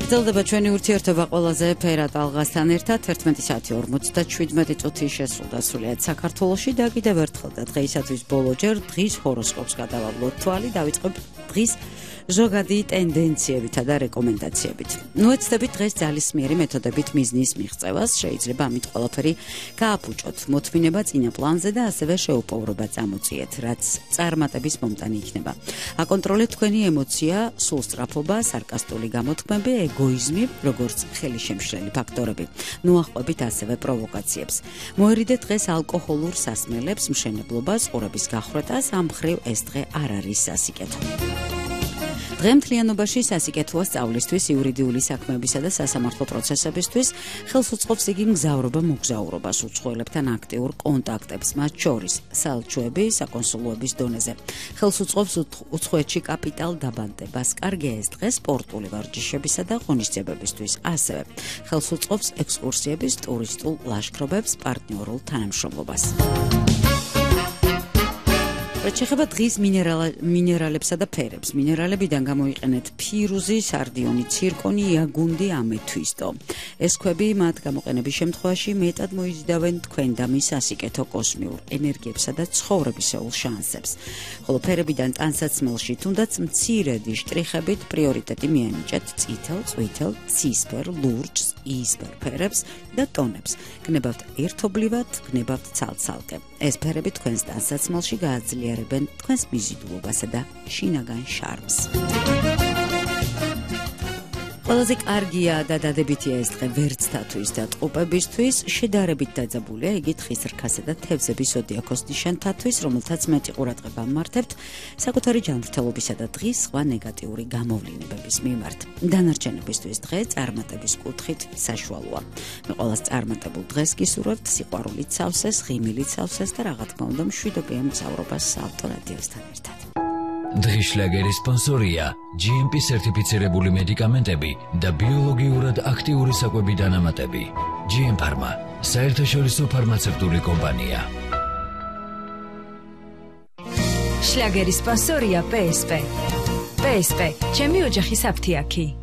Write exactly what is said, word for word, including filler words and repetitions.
გრძელდება ჩვენი ურთიერთობა ყველაზე ფერად ალღასთან ერთად თერთმეტი საათი ორმოცდაშვიდმეტი წუთი შესრულდა სრულიად საქართველოში და კიდევ ერთხელ და დღეისათვის ბოლოჯერ დღის ჰოროსკოპს გადავავლოთ თვალი დავიწყებ დღის ზოგადი ტენდენციებითა და რეკომენდაციებით. ნუეცდებით დღეს ძალისმიერი მეთოდებით მიზნის მიღწევას, შეიძლება ამით ყველაფერი გააფუჭოთ, მოთმინება წინა პლანზე და ასევე შეუპოვრობა წამოწიეთ, რაც წარმატების მომტანი იქნება. აკონტროლეთ თქვენი ემოცია, სულსწრაფობა, სარკასტული გამოთქმები, ეგოიზმი, როგორც ხელისშემშლელი ფაქტორები. ნუახვებით ასევე პროვოკაციებს. მოერიდეთ დღეს ალკოჰოლურ სასმელებს, მშენებლობას, ყურების გახვრეტას, ამ მხრივ ეს დღე არ არის სასიკეთო. დღე მთლიანობაში სასიკეთოა სწავლისთვის, იურიდიული საქმეებისა და სასამართლო პროცესებისთვის, ხელს უწყობს იგი მგზავრობა მოგზაურობას, უცხოელებთან აქტიურ კონტაქტებს, მათ შორის საელჩოები, საკონსულოების დონეზე. ხელს უწყობს უცხოეთში კაპიტალ დაბანდებას, კარგია ეს დღე სპორტული ვარჯიშებისა და ღონისძიებებისთვის, ასევე ხელს უწყობს ექსკურსიების, ტურისტულ ლაშქრობებს, პარტნიორულ თანამშრომლობას. შეეხება დღის მინერალებსა და ფერებს. მინერალებიდან გამოიყენეთ ფირუზი, სარდიონი, ცირკონი, იაგუნდი, ამეთვისტო. ეს ქვები მათ გამოყენების შემთხვევაში მეტად მოიზიდავენ თქვენ და მის სასიკეთო კოსმიურ ენერგიებსა და ცხოვრებისეულ შანსებს. ხოლო ფერებიდან ტანსაცმელში თუნდაც მცირედი შტრიხებით პრიორიტეტი მიენიჭეთ წითელ, წვითელ, ცისფერ, ლურჯს, იისფერ ფერებს და ტონებს. გნებავთ ერთობლივად, გნებავთ ცალ-ცალკე. ეს ფერები თქვენს ტანსაცმელში გააძლიერებენ თქვენს მიზიდულობასა და შინაგან შარმს. ყველაზე კარგია და დადებითია ეს დღე ვერცხთათვის და ტყუპებისთვის, შედარებით დაძაბულია იგი თხის რქასა და თევზების ზოდიაქოს ნიშანთათვის, რომელთაც მეტი ყურადღება მმართებთ საკუთარი ჯანმრთელობისა და დღის სხვა ნეგატიური გამოვლინებების მიმართ. დანარჩენებისთვის დღე წარმატების კუთხით საშუალოა. მე ყველას წარმატებულ დღეს გისურვებთ, სიყვარულით სავსეს, ღიმილით სავსეს და რა თქმა უნდა მშვიდობიან მგზავრობას საავტო რადიოსთან ერთად. დღის შლაგერის სპონსორია ჯი ემ პი სერტიფიცირებული მედიკამენტები და ბიოლოგიურად აქტიური საკვები დანამატები. ჯი ემ ფარმა, საერთაშორისო ფარმაცევტული კომპანია. შლაგერის სპონსორია პე ეს პე. პე ეს პე, ჩემი ოჯახის აფთიაქი.